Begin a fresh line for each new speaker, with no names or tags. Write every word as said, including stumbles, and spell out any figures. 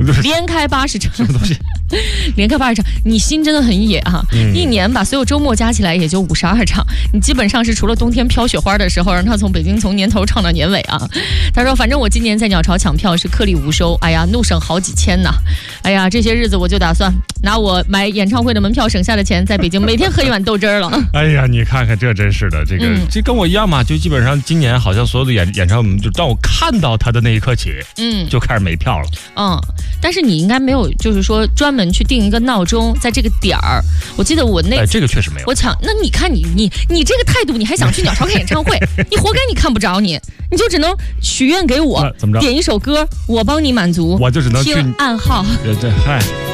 么东西？
连开八十场，
什么东西？
连开八十场，你心真的很野啊！嗯、一年把所有周末加起来也就五十二场，你基本上是除了冬天飘雪花的时候，让他从北京从年头唱到年尾啊。他说，反正我今年在鸟巢抢票是颗粒无收，哎呀，怒省好几千呐！哎呀，这些日子我就打算拿我买演唱会的门票省下的钱，在北京每天喝一碗豆汁儿了。
哎呀，你看看这真是的，这个、嗯、这跟我一样嘛，就基本上今年好像所有的演演唱会，就当我看到他的那一刻起，嗯，就开始没票了。
嗯，但是你应该没有，就是说专门去定一个闹钟，在这个点儿。我记得我那，
哎，这个确实没有。
我抢，那你看你你你这个态度，你还想去鸟巢看演唱会？你活该，你看不着你，你就只能许愿给我，
怎么着？
点一首歌，我帮你满足。
我就只能去
听暗号。
对对，嗨。